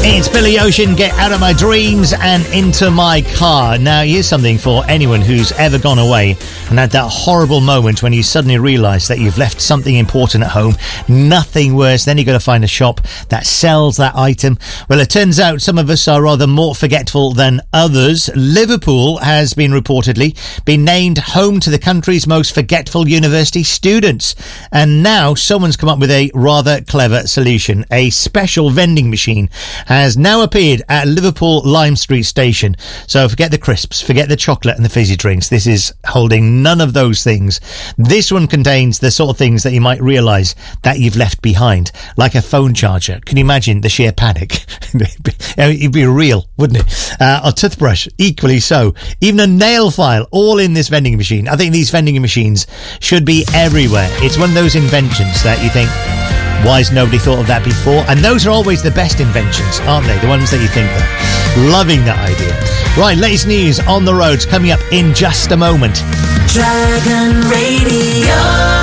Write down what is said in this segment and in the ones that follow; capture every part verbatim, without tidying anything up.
It's Billy Ocean, Get Out of My Dreams and Into My Car. Now, here's something for anyone who's ever gone away and had that horrible moment when you suddenly realise that you've left something important at home. Nothing worse. Then you've got to find a shop that sells that item. Well, it turns out some of us are rather more forgetful than others. Liverpool has been reportedly been named home to the country's most forgetful university students. And now someone's come up with a rather clever solution. A special vending machine has now appeared at Liverpool Lime Street Station. So forget the crisps, forget the chocolate and the fizzy drinks. This is holding none of those things. This one contains the sort of things that you might realise that you've left behind, like a phone charger. Can you imagine the sheer panic? It'd be real, wouldn't it? Uh, a toothbrush, equally so. Even a nail file, all in this vending machine. I think these vending machines should be everywhere. It's one of those inventions that you think, why has nobody thought of that before? And those are always the best inventions, aren't they? The ones that you think of. Loving that idea. Right, latest news on the roads coming up in just a moment. Dragon Radio.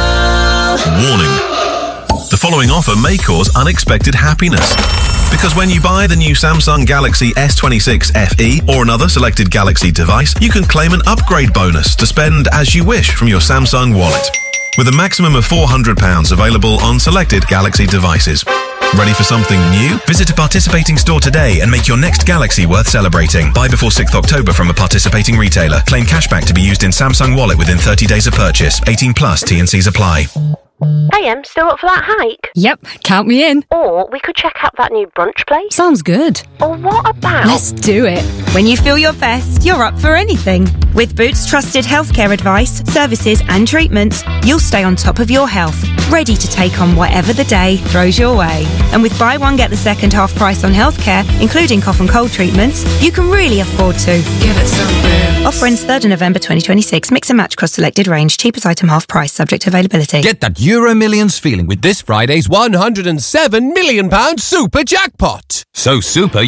Warning. The following offer may cause unexpected happiness. Because when you buy the new Samsung Galaxy S twenty-six F E or another selected Galaxy device, you can claim an upgrade bonus to spend as you wish from your Samsung wallet, with a maximum of four hundred pounds available on selected Galaxy devices. Ready for something new? Visit a participating store today and make your next Galaxy worth celebrating. Buy before sixth of October from a participating retailer. Claim cashback to be used in Samsung Wallet within thirty days of purchase. eighteen plus, T and C's apply. Hey, Em, still up for that hike? Yep, count me in. Or we could check out that new brunch place. Sounds good. Or what about... Let's do it. When you feel your best, you're up for anything. With Boots trusted healthcare advice, services and treatments, you'll stay on top of your health, ready to take on whatever the day throws your way. And with buy one, get the second half price on healthcare, including cough and cold treatments, you can really afford to. Give it some Boots. Offer ends third of November twenty twenty-six. Mix and match cross selected range. Cheapest item half price, subject to availability. Get that Euro Millions feeling with this Friday's one hundred and seven million pound super jackpot. So super